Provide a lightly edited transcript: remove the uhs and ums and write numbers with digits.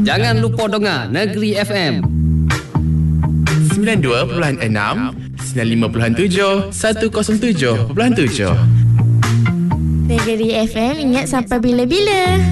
Jangan lupa dengar Negeri FM 92.6, 95.7, 107.7. Negeri FM ingat sampai bila-bila.